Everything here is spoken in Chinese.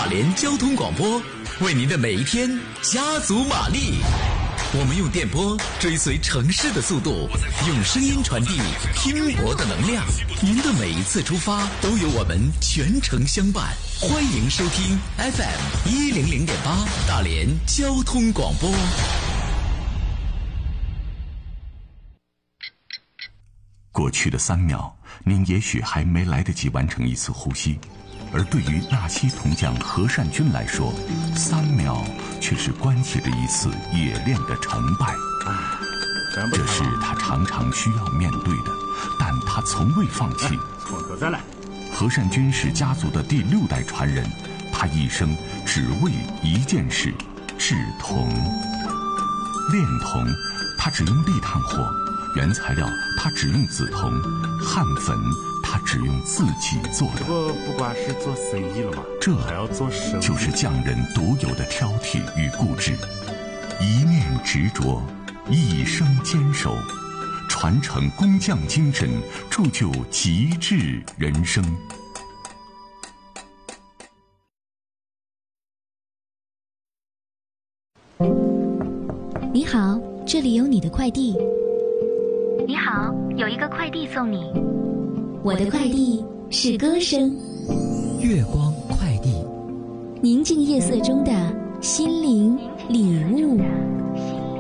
大连交通广播，为您的每一天加足马力。我们用电波追随城市的速度，用声音传递拼搏的能量。您的每一次出发都有我们全程相伴。欢迎收听 FM100.8 大连交通广播。 过去的3秒，您也许还没来得及完成一次呼吸，而对于纳西铜匠何善军来说，3秒却是关系着一次冶炼的成败。这是他常常需要面对的，但他从未放弃。 从头再来。 何善军是家族的第6代传人，他一生只为一件事：制铜。炼铜，他只用砾炭火；原材料，他只用紫铜；焊粉，他只用自己做的。 不光是做生意了嘛， 这还要做生意， 就是匠人独有的挑剔与固执，一念执着，一生坚守，传承工匠精神，铸就极致人生。 你好，这里有你的快递。 你好，有一个快递送你。 我的快递是歌声， 月光快递， 宁静夜色中的心灵礼物。